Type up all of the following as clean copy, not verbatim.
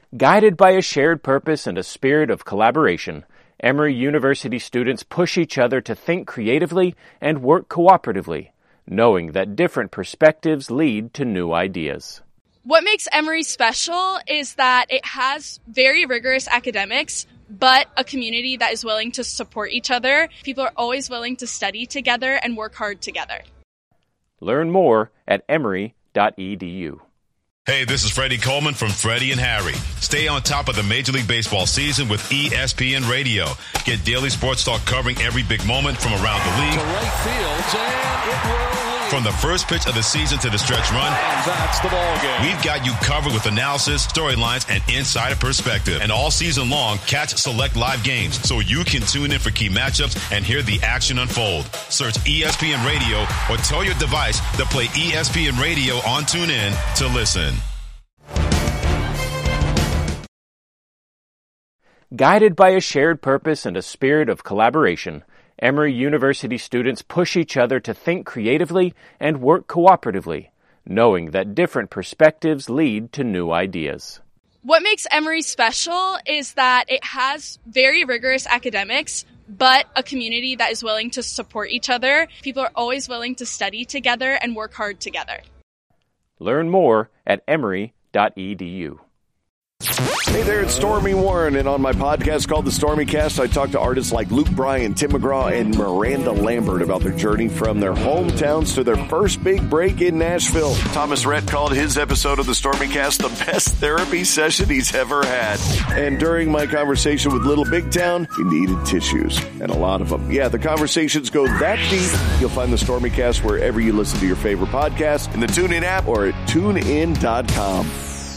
Guided by a shared purpose and a spirit of collaboration, Emory University students push each other to think creatively and work cooperatively, knowing that different perspectives lead to new ideas. What makes Emory special is that it has very rigorous academics, but a community that is willing to support each other. People are always willing to study together and work hard together. Learn more at emory.edu. Hey, this is Freddie Coleman from Freddie and Harry. Stay on top of the Major League Baseball season with ESPN Radio. Get daily sports talk covering every big moment from around the league. To right field, and it will lead. From the first pitch of the season to the stretch run. And that's the ball game. We've got you covered with analysis, storylines, and insider perspective. And all season long, catch select live games so you can tune in for key matchups and hear the action unfold. Search ESPN Radio or tell your device to play ESPN Radio on TuneIn to listen. Guided by a shared purpose and a spirit of collaboration, Emory University students push each other to think creatively and work cooperatively, knowing that different perspectives lead to new ideas. What makes Emory special is that it has very rigorous academics, but a community that is willing to support each other. People are always willing to study together and work hard together. Learn more at emory.edu. Hey there, it's Stormy Warren, and on my podcast called The Stormy Cast, I talk to artists like Luke Bryan, Tim McGraw, and Miranda Lambert about their journey from their hometowns to their first big break in Nashville. Thomas Rhett called his episode of The Stormy Cast the best therapy session he's ever had. And during my conversation with Little Big Town, he needed tissues, and a lot of them. Yeah, the conversations go that deep. You'll find The Stormy Cast wherever you listen to your favorite podcast, in the TuneIn app or at tunein.com.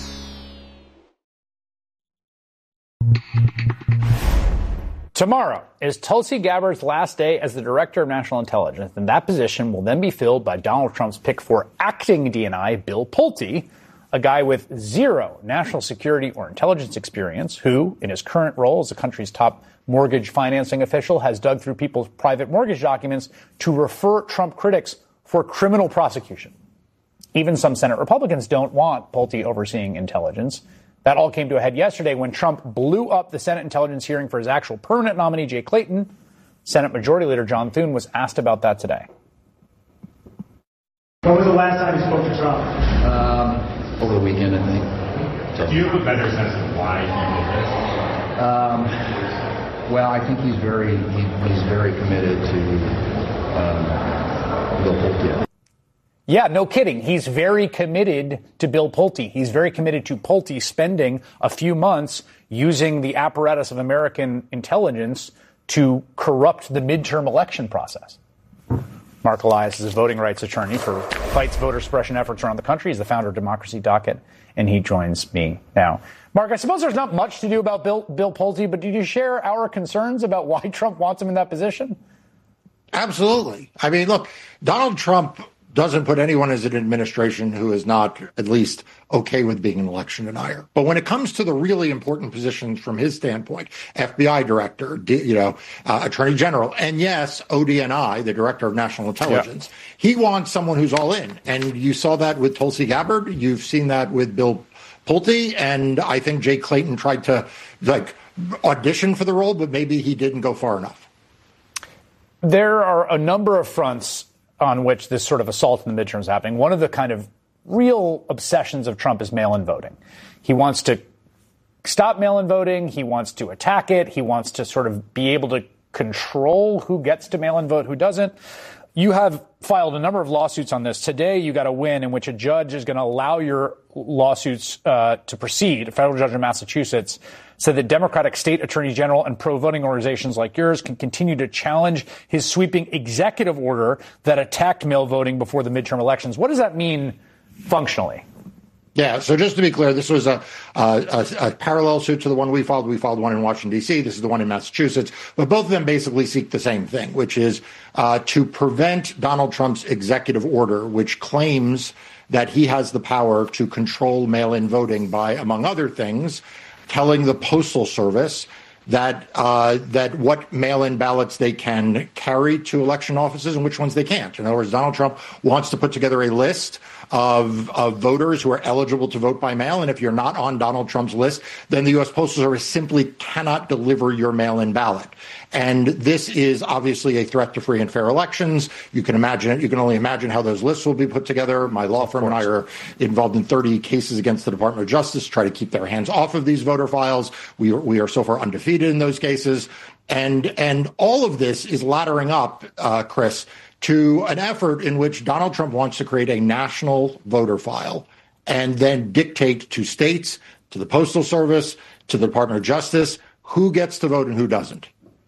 Tomorrow is Tulsi Gabbard's last day as the Director of National Intelligence, and that position will then be filled by Donald Trump's pick for acting DNI, Bill Pulte, a guy with zero national security or intelligence experience who, in his current role as the country's top mortgage financing official, has dug through people's private mortgage documents to refer Trump critics for criminal prosecution. Even some Senate Republicans don't want Pulte overseeing intelligence. That all came to a head yesterday when Trump blew up the Senate intelligence hearing for his actual permanent nominee, Jay Clayton. Senate Majority Leader John Thune was asked about that today. When was the last time you spoke to Trump? Over the weekend, I think. So. Do you have a better sense of why he did this? Well, I think he's very committed to Bill Pulte. Yeah, no kidding. He's very committed to Bill Pulte. He's very committed to Pulte spending a few months using the apparatus of American intelligence to corrupt the midterm election process. Mark Elias is a voting rights attorney for fights voter suppression efforts around the country. He's the founder of Democracy Docket, and he joins me now. Mark, I suppose there's not much to do about Bill Pulte, but did you share our concerns about why Trump wants him in that position? Absolutely. I mean, look, Donald Trump doesn't put anyone as an administration who is not at least okay with being an election denier. But when it comes to the really important positions from his standpoint, FBI director, attorney general, and yes, ODNI, the director of national intelligence, he wants someone who's all in. And you saw that with Tulsi Gabbard. You've seen that with Bill Pulte. And I think Jay Clayton tried to audition for the role, but maybe he didn't go far enough. There are a number of fronts on which this sort of assault in the midterms is happening. One of the kind of real obsessions of Trump is mail-in voting. He wants to stop mail-in voting. He wants to attack it. He wants to sort of be able to control who gets to mail-in vote, who doesn't. You have filed a number of lawsuits on this. Today, you got a win in which a judge is going to allow your lawsuits to proceed. A federal judge in Massachusetts said that Democratic state attorney general and pro-voting organizations like yours can continue to challenge his sweeping executive order that attacked mail voting before the midterm elections. What does that mean functionally? Yeah, so just to be clear, this was a parallel suit to the one we filed. We filed one in Washington, D.C. This is the one in Massachusetts. But both of them basically seek the same thing, which is to prevent Donald Trump's executive order, which claims that he has the power to control mail-in voting by, among other things, telling the Postal Service that what mail-in ballots they can carry to election offices and which ones they can't. In other words, Donald Trump wants to put together a list of voters who are eligible to vote by mail. And if you're not on Donald Trump's list, then the U.S. Postal Service simply cannot deliver your mail-in ballot. And this is obviously a threat to free and fair elections. You can imagine it. You can only imagine how those lists will be put together. My law firm and I are involved in 30 cases against the Department of Justice to try to keep their hands off of these voter files. We are so far undefeated in those cases. And all of this is laddering up, Chris, to an effort in which Donald Trump wants to create a national voter file and then dictate to states, to the Postal Service, to the Department of Justice, who gets to vote and who doesn't.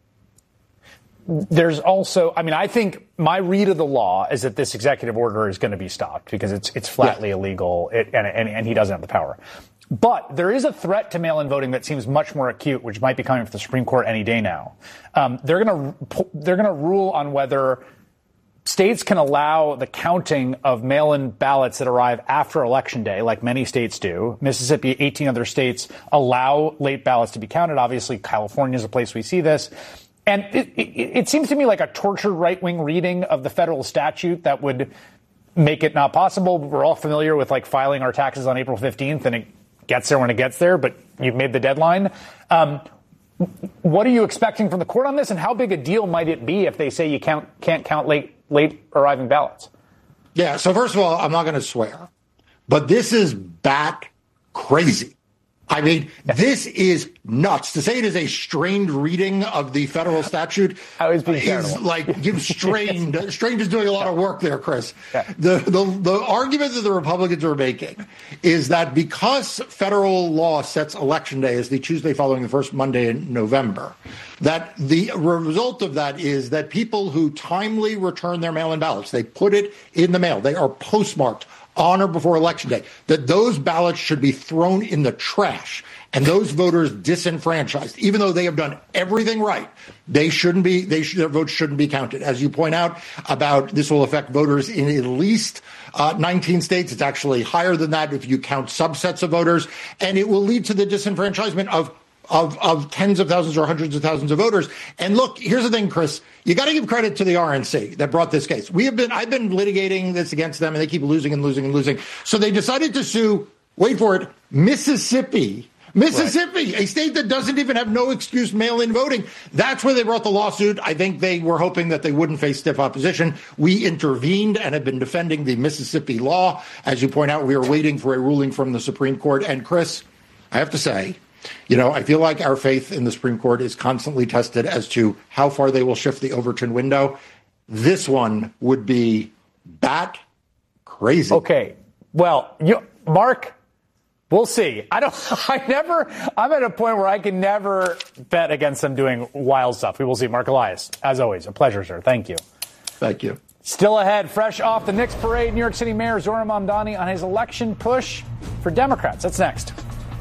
There's also, I think my read of the law is that this executive order is going to be stopped because it's flatly illegal and he doesn't have the power. But there is a threat to mail-in voting that seems much more acute, which might be coming from the Supreme Court any day now. They're going to rule on whether states can allow the counting of mail-in ballots that arrive after Election Day, like many states do. Mississippi, 18 other states allow late ballots to be counted. Obviously, California is a place we see this. And it seems to me like a tortured right-wing reading of the federal statute that would make it not possible. We're all familiar with filing our taxes on April 15th, and it gets there when it gets there, but you've made the deadline. What are you expecting from the court on this, and how big a deal might it be if they say you can't count late arriving ballots? Yeah, so first of all, I'm not going to swear, but this is bat crazy. This is nuts. To say it is a strained reading of the federal statute is strained. Strained is doing a lot of work there, Chris. Yeah. The argument that the Republicans are making is that because federal law sets Election Day as the Tuesday following the first Monday in November, that the result of that is that people who timely return their mail-in ballots, they put it in the mail, they are postmarked on or before Election Day, that those ballots should be thrown in the trash and those voters disenfranchised. Even though they have done everything right, their votes shouldn't be counted. As you point out about this will affect voters in at least 19 states. It's actually higher than that if you count subsets of voters. And it will lead to the disenfranchisement of tens of thousands or hundreds of thousands of voters. And look, here's the thing, Chris, you got to give credit to the RNC that brought this case. I've been litigating this against them and they keep losing and losing and losing. So they decided to sue, wait for it, Mississippi, right. A state that doesn't even have no excuse mail-in voting. That's where they brought the lawsuit. I think they were hoping that they wouldn't face stiff opposition. We intervened and have been defending the Mississippi law. As you point out, we are waiting for a ruling from the Supreme Court. And Chris, I have to say, I feel like our faith in the Supreme Court is constantly tested as to how far they will shift the Overton window. This one would be bat crazy. Okay. Well, Mark, we'll see. I'm at a point where I can never bet against them doing wild stuff. We will see. Mark Elias, as always, a pleasure, sir. Thank you. Thank you. Still ahead, fresh off the Knicks parade, New York City Mayor Zohran Mamdani on his election push for Democrats. That's next.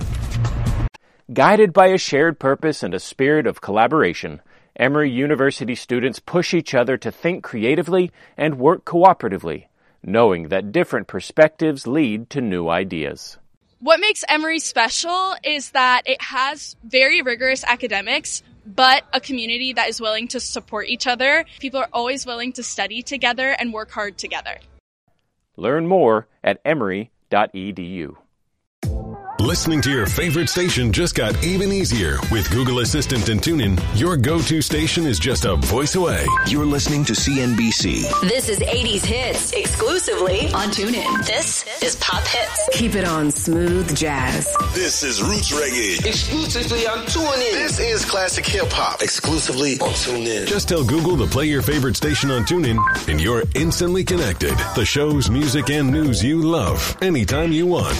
Guided by a shared purpose and a spirit of collaboration, Emory University students push each other to think creatively and work cooperatively, knowing that different perspectives lead to new ideas. What makes Emory special is that it has very rigorous academics, but a community that is willing to support each other. People are always willing to study together and work hard together. Learn more at emory.edu. Listening to your favorite station just got even easier. With Google Assistant and TuneIn, your go-to station is just a voice away. You're listening to CNBC. This is 80s Hits, exclusively on TuneIn. This is Pop Hits. Keep it on smooth jazz. This is Roots Reggae. Exclusively on TuneIn. This is Classic Hip Hop. Exclusively on TuneIn. Just tell Google to play your favorite station on TuneIn, and you're instantly connected. The shows, music, and news you love, anytime you want.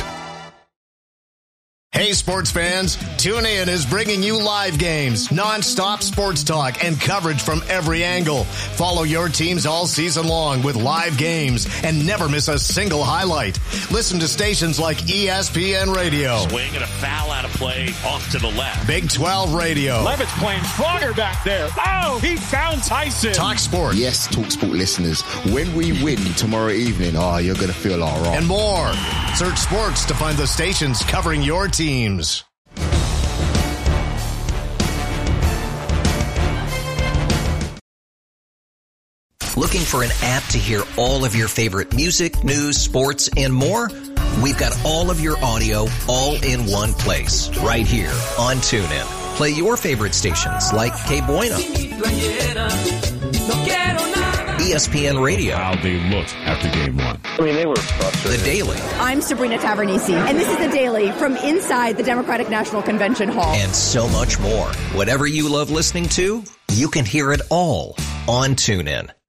Hey, sports fans, TuneIn is bringing you live games, non-stop sports talk, and coverage from every angle. Follow your teams all season long with live games and never miss a single highlight. Listen to stations like ESPN Radio. Swing and a foul out of play off to the left. Big 12 Radio. Levitt's playing stronger back there. Oh, he found Tyson. Talk Sport. Yes, Talk Sport listeners, when we win tomorrow evening, you're going to feel all right. And more. Search sports to find the stations covering your teams. Looking for an app to hear all of your favorite music, news, sports, and more? We've got all of your audio all in one place, right here on TuneIn. Play your favorite stations like Que Buena, ESPN Radio. How they looked after game one. I mean, they were frustrated. The Daily. I'm Sabrina Tavernisi, and this is The Daily from inside the Democratic National Convention Hall. And so much more. Whatever you love listening to, you can hear it all on TuneIn.